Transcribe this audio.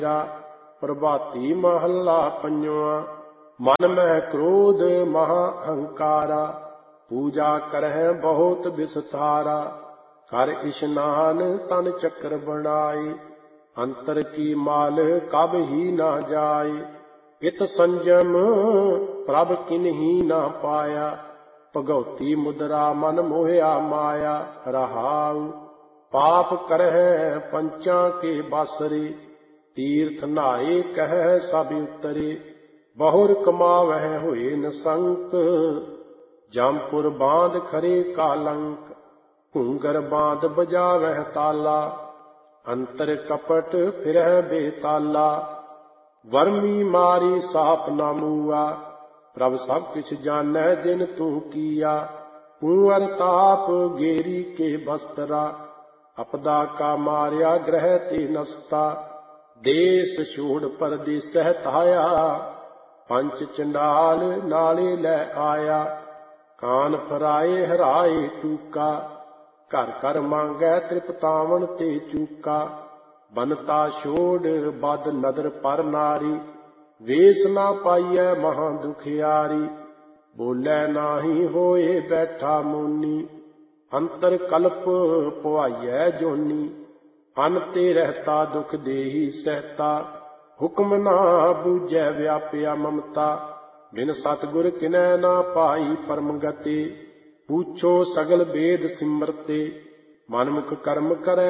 ਪ੍ਰਭਾਤੀ ਮਹੱਲਾ ਪੰਜਵਾਂ। ਮਨ ਮਹਿ ਕ੍ਰੋਧ ਮਹਾ ਅਹੰਕਾਰਾ, ਪੂਜਾ ਕਰਹਿ ਬਹੁਤ ਵਿਸਥਾਰਾ। ਕਰ ਇਸ਼ਨਾਨ ਤਨ ਚੱਕਰ ਬਣਾਏ, ਅੰਤਰ ਕੀ ਮਾਲ ਕਬ ਹੀ ਨਾ ਜਾਏ। ਇਤ ਸੰਜਮ ਪ੍ਰਭ ਕਿਨਹੀ ਨਾ ਪਾਇਆ, ਭਗਉਤੀ ਮੁਦਰਾ ਮਨ ਮੋਹਿਆ ਮਾਇਆ। ਰਹਾਉ ਪਾਪ ਕਰਹਿ ਪੰਚਾਂ ਕੇ ਬਾਸਰੇ, ਤੀਰਥ ਨਹਾਏ ਕਹਿ ਸਭ ਉਤਰੇ। ਬਹੁਰ ਕਮਾਵਹਿ ਹੋਏ ਨਸੰਕ, ਜਮਪੁਰ ਬਾਂਧ ਖਰੇ ਕਾਲੰਕ। ਘੂੰਗਰ ਬਾਂਧ ਬਜਾਵਹਿ ਤਾਲਾ, ਅੰਤਰ ਕਪਟ ਫਿਰਹਿ ਬੇਤਾਲਾ। ਵਰਮੀ ਮਾਰੀ ਸਾਪ ਨਾ ਮੂਆ, ਪ੍ਰਭ ਸਭ ਕਿਛ ਜਾਣੈ ਜਿਨ ਤੂੰ ਕੀਆ। ਕੁੰਵਰ ਤਾਪ ਗੇਰੀ ਕੇ ਬਸਤਰਾ, ਅਪਦਾ ਕਾ ਮਾਰਿਆ ਗ੍ਰਹਿ ਤੇ ਨਸਤਾ। ਦੇਸ ਛੋੜ ਪਰਦੇਸਹਿ ਧਾਇਆ, ਪੰਚ ਚੰਡਾਲ ਨਾਲੇ ਲੈ ਆਇਆ। ਕਾਨ ਫਰਾਏ ਹਰਾਏ ਟੂਕਾ, ਘਰ ਘਰ ਮੰਗੈ ਤ੍ਰਿਪਤਾਵਨ ਤੇ ਚੂਕਾ। ਬਨਤਾ ਛੋੜ ਬਦ ਨਦਰ ਪਰ ਨਾਰੀ, ਵੇਸ ਨਾ ਪਾਈਐ ਮਹਾ ਦੁਖਿਆਰੀ। ਬੋਲੇ ਨਾਹੀ ਹੋਏ ਬੈਠਾ ਮੋਨੀ, ਅੰਤਰ ਕਲਪ ਪੁਆਈਐ ਜੋਨੀ। ਅਨ ਤੇ ਰਹਿਤਾ ਦੁਖ ਦੇਹੀ ਸਹਿਤਾ, ਹੁਕਮ ਨਾ ਬੂਝੈ ਵਿਆਪਿਆ ਮਮਤਾ। ਬਿਨ ਸਤਿਗੁਰ ਕਿਨੈ ਨਾ ਪਾਈ ਪਰਮ ਗਤੀ, ਪੂਛੋ ਸਗਲ ਬੇਦ ਸਿਮਰਤੇ। ਮਨਮੁਖ ਕਰਮ ਕਰੈ